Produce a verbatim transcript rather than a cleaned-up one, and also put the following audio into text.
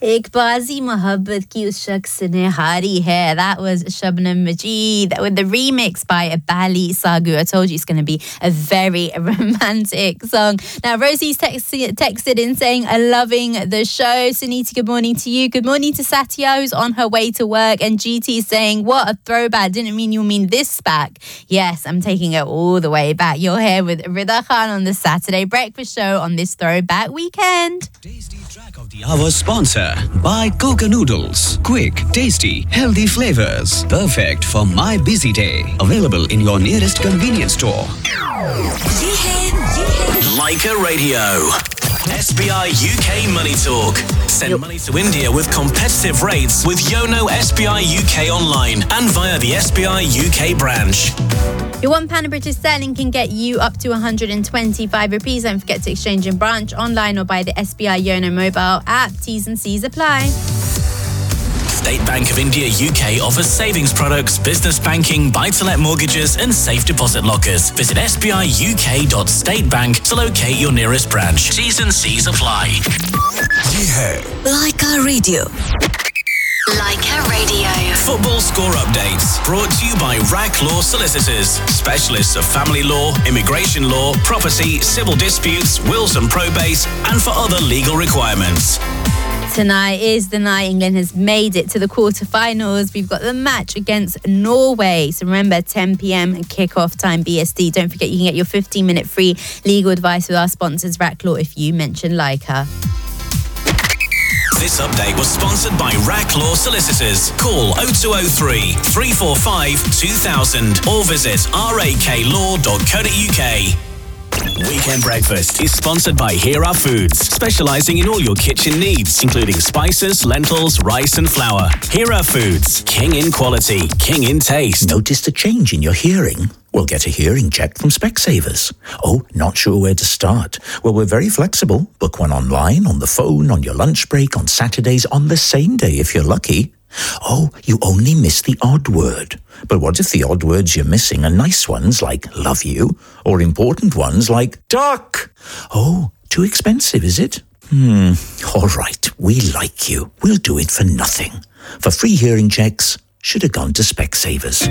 एक बाजी मोहब्बत की उस शख्स ने हारी है. That was Shabnam Majid with the remix by Bali Sagu. I told you it's going to be a very romantic song. Now, Rosie's text- texted in saying, I'm loving the show. Sunita, good morning to you. Good morning to Satya, who's on her way to work. And G T is saying, what a throwback. Didn't mean you'll mean this back. Yes, I'm taking it all the way back. You're here with Rida Khan on the Saturday Breakfast Show on this throwback weekend. Tasty track of the hour sponsor by Coca Noodles. Quick, tasty, healthy flavors. Perfect for my busy day. Available in your nearest convenience store. Leica Radio. S B I U K Money Talk. Send yep. money to India with competitive rates with Yono S B I U K online and via the S B I U K branch. Your one pound of British sterling can get you up to one hundred twenty-five rupees. Don't forget to exchange in branch, online or by the S B I Yono mobile app. T's and C's apply. State Bank of India U K offers savings products, business banking, buy-to-let mortgages and safe deposit lockers. Visit s b i u k dot state bank to locate your nearest branch. T's and C's apply. Yeah. Leica Radio. Leica Radio. Football score updates brought to you by R A C Law Solicitors, specialists of family law, immigration law, property, civil disputes, wills and probate, and for other legal requirements. Tonight is the night England has made it to the quarterfinals. We've got the match against Norway. So remember, ten p.m. kickoff time B S T. Don't forget you can get your fifteen minute free legal advice with our sponsors, R A C Law, if you mention Leica. This update was sponsored by R A C Law Solicitors. Call oh two oh three, three four five, two thousand or visit r a k law dot co dot u k. Weekend Breakfast is sponsored by Hera Foods, specialising in all your kitchen needs, including spices, lentils, rice and flour. Hera Foods, king in quality, king in taste. Noticed a change in your hearing? Well, get a hearing check from Specsavers. Oh, not sure where to start? Well, we're very flexible. Book one online, on the phone, on your lunch break, on Saturdays, on the same day if you're lucky. Oh, you only miss the odd word. But what if the odd words you're missing are nice ones like love you, or important ones like duck? Oh, too expensive, is it? Hmm, all right, we like you. We'll do it for nothing. For free hearing checks, should have gone to Specsavers.